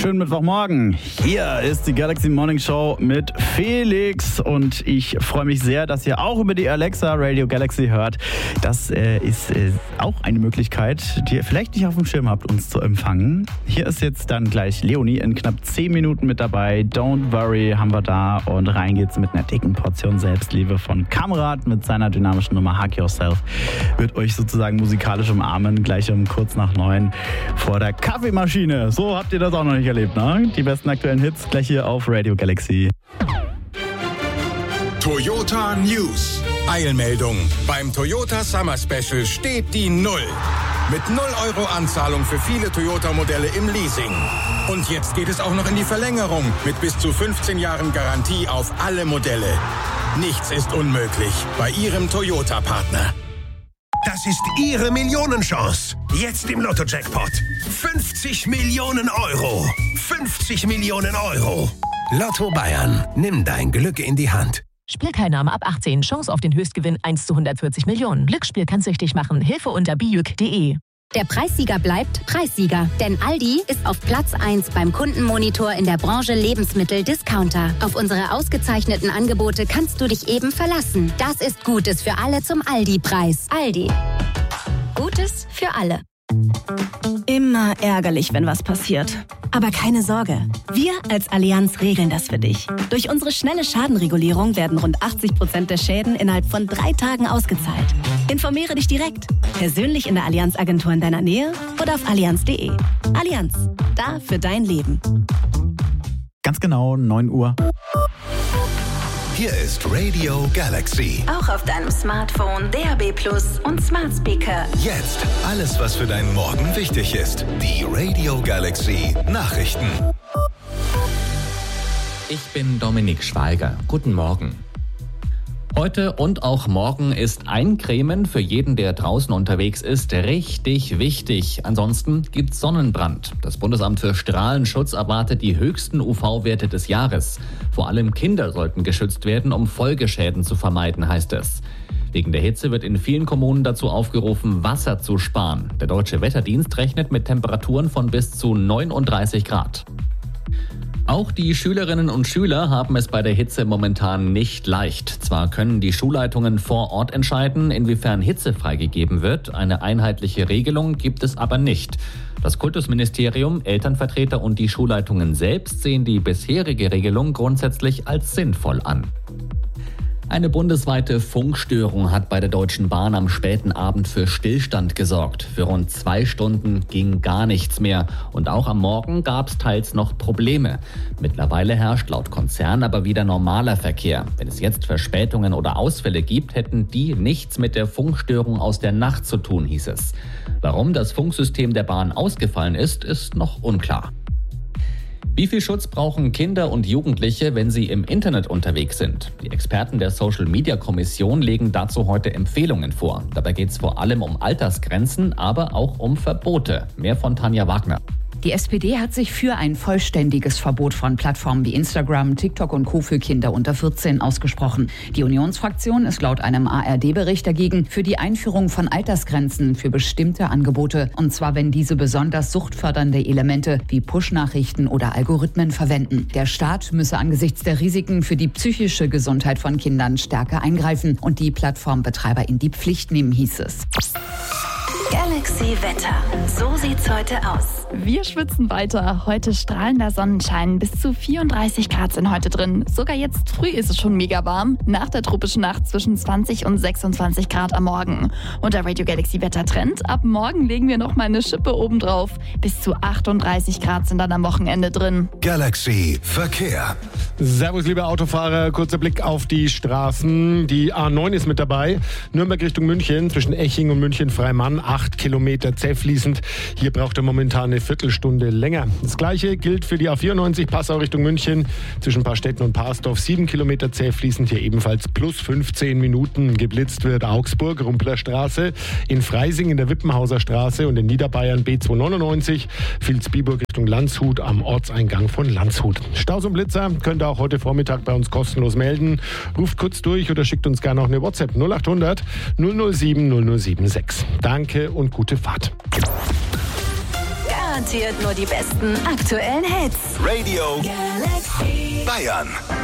schönen Mittwochmorgen. Hier ist die Galaxy Morning Show mit Felix und ich freue mich sehr, dass ihr auch über die Alexa Radio Galaxy hört. Das ist auch eine Möglichkeit, die ihr vielleicht nicht auf dem Schirm habt, uns zu empfangen. Hier ist jetzt dann gleich Leonie in knapp 10 Minuten mit dabei. Don't Worry haben wir da und rein geht's mit einer dicken Portion Selbstliebe von Kamrat mit seiner dynamischen Nummer Hug Yourself. Wird euch sozusagen musikalisch umarmen, gleich um kurz nach 9 vor der Kaffeemaschine. So habt ihr das auch noch nicht erlebt, ne? Die besten aktuellen Hits gleich hier auf Radio Galaxy. Toyota News. Eilmeldung. Beim Toyota Summer Special steht die 0. Mit 0 € Anzahlung für viele Toyota-Modelle im Leasing. Und jetzt geht es auch noch in die Verlängerung mit bis zu 15 Jahren Garantie auf alle Modelle. Nichts ist unmöglich bei Ihrem Toyota-Partner. Das ist Ihre Millionenchance. Jetzt im Lotto-Jackpot. 50 Millionen €. 50 Millionen €. Lotto Bayern. Nimm dein Glück in die Hand. Spielteilnahme ab 18. Chance auf den Höchstgewinn 1 zu 140 Millionen. Glücksspiel kann süchtig machen. Hilfe unter bijuk.de. Der Preissieger bleibt Preissieger, denn Aldi ist auf Platz 1 beim Kundenmonitor in der Branche Lebensmittel-Discounter. Auf unsere ausgezeichneten Angebote kannst du dich eben verlassen. Das ist Gutes für alle zum Aldi-Preis. Aldi. Gutes für alle. Immer ärgerlich, wenn was passiert. Aber keine Sorge, wir als Allianz regeln das für dich. Durch unsere schnelle Schadenregulierung werden rund 80% der Schäden innerhalb von 3 Tagen ausgezahlt. Informiere dich direkt, persönlich in der Allianz-Agentur in deiner Nähe oder auf allianz.de. Allianz, da für dein Leben. Ganz genau, 9 Uhr. Hier ist Radio Galaxy. Auch auf deinem Smartphone, DAB+ und Smart Speaker. Jetzt alles, was für deinen Morgen wichtig ist. Die Radio Galaxy Nachrichten. Ich bin Dominik Schweiger. Guten Morgen. Heute und auch morgen ist Eincremen für jeden, der draußen unterwegs ist, richtig wichtig. Ansonsten gibt's Sonnenbrand. Das Bundesamt für Strahlenschutz erwartet die höchsten UV-Werte des Jahres. Vor allem Kinder sollten geschützt werden, um Folgeschäden zu vermeiden, heißt es. Wegen der Hitze wird in vielen Kommunen dazu aufgerufen, Wasser zu sparen. Der Deutsche Wetterdienst rechnet mit Temperaturen von bis zu 39 Grad. Auch die Schülerinnen und Schüler haben es bei der Hitze momentan nicht leicht. Zwar können die Schulleitungen vor Ort entscheiden, inwiefern Hitze freigegeben wird, eine einheitliche Regelung gibt es aber nicht. Das Kultusministerium, Elternvertreter und die Schulleitungen selbst sehen die bisherige Regelung grundsätzlich als sinnvoll an. Eine bundesweite Funkstörung hat bei der Deutschen Bahn am späten Abend für Stillstand gesorgt. Für rund 2 Stunden ging gar nichts mehr. Und auch am Morgen gab es teils noch Probleme. Mittlerweile herrscht laut Konzern aber wieder normaler Verkehr. Wenn es jetzt Verspätungen oder Ausfälle gibt, hätten die nichts mit der Funkstörung aus der Nacht zu tun, hieß es. Warum das Funksystem der Bahn ausgefallen ist, ist noch unklar. Wie viel Schutz brauchen Kinder und Jugendliche, wenn sie im Internet unterwegs sind? Die Experten der Social-Media-Kommission legen dazu heute Empfehlungen vor. Dabei geht es vor allem um Altersgrenzen, aber auch um Verbote. Mehr von Tanja Wagner. Die SPD hat sich für ein vollständiges Verbot von Plattformen wie Instagram, TikTok und Co. für Kinder unter 14 ausgesprochen. Die Unionsfraktion ist laut einem ARD-Bericht dagegen für die Einführung von Altersgrenzen für bestimmte Angebote. Und zwar, wenn diese besonders suchtfördernde Elemente wie Push-Nachrichten oder Algorithmen verwenden. Der Staat müsse angesichts der Risiken für die psychische Gesundheit von Kindern stärker eingreifen und die Plattformbetreiber in die Pflicht nehmen, hieß es. Galaxy Wetter. So sieht's heute aus. Wir schwitzen weiter. Heute strahlender Sonnenschein. Bis zu 34 Grad sind heute drin. Sogar jetzt früh ist es schon mega warm. Nach der tropischen Nacht zwischen 20 und 26 Grad am Morgen. Und der Radio Galaxy Wettertrend. Ab morgen legen wir noch mal eine Schippe obendrauf. Bis zu 38 Grad sind dann am Wochenende drin. Galaxy Verkehr. Servus, liebe Autofahrer. Kurzer Blick auf die Straßen. Die A9 ist mit dabei. Nürnberg Richtung München zwischen Eching und München-Freimann. 8 Kilometer zäh fließend. Hier braucht er momentan eine Viertelstunde länger. Das Gleiche gilt für die A94 Passau Richtung München. Zwischen Paarstetten und Parsdorf 7 Kilometer zäh fließend. Hier ebenfalls plus 15 Minuten. Geblitzt wird Augsburg, Rumpler Straße. In Freising in der Wippenhauser Straße und in Niederbayern B299. Vilsbiburg Richtung Landshut am Ortseingang von Landshut. Staus und Blitzer könnt ihr auch heute Vormittag bei uns kostenlos melden. Ruft kurz durch oder schickt uns gerne auch eine WhatsApp 0800 007 0076. Danke und gute Fahrt. Garantiert nur die besten aktuellen Hits. Radio Galaxy Bayern.